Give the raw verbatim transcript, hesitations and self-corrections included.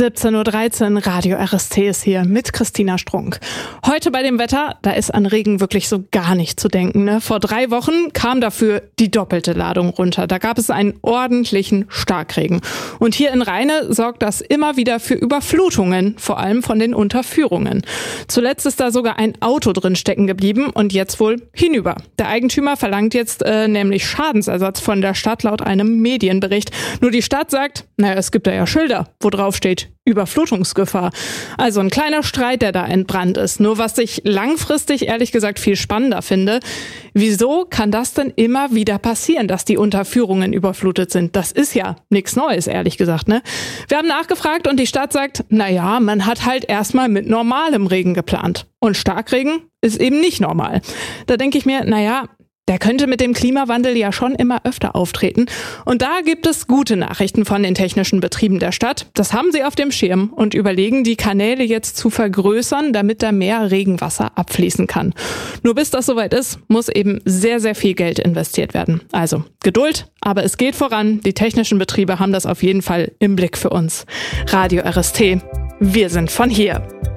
siebzehn Uhr dreizehn, Radio R S T ist hier mit Christina Strunk. Heute bei dem Wetter, da ist an Regen wirklich so gar nicht zu denken. Ne? Vor drei Wochen kam dafür die doppelte Ladung runter. Da gab es einen ordentlichen Starkregen. Und hier in Rheine sorgt das immer wieder für Überflutungen, vor allem von den Unterführungen. Zuletzt ist da sogar ein Auto drin stecken geblieben und jetzt wohl hinüber. Der Eigentümer verlangt jetzt äh, nämlich Schadensersatz von der Stadt laut einem Medienbericht. Nur die Stadt sagt, naja, es gibt da ja Schilder, wo drauf steht Überflutungsgefahr. Also ein kleiner Streit, der da entbrannt ist. Nur was ich langfristig ehrlich gesagt viel spannender finde, wieso kann das denn immer wieder passieren, dass die Unterführungen überflutet sind? Das ist ja nichts Neues, ehrlich gesagt, ne? Wir haben nachgefragt und die Stadt sagt, naja, man hat halt erstmal mit normalem Regen geplant. Und Starkregen ist eben nicht normal. Da denke ich mir, naja, der könnte mit dem Klimawandel ja schon immer öfter auftreten. Und da gibt es gute Nachrichten von den technischen Betrieben der Stadt. Das haben sie auf dem Schirm und überlegen, die Kanäle jetzt zu vergrößern, damit da mehr Regenwasser abfließen kann. Nur bis das soweit ist, muss eben sehr, sehr viel Geld investiert werden. Also Geduld, aber es geht voran. Die technischen Betriebe haben das auf jeden Fall im Blick für uns. Radio R S T, wir sind von hier.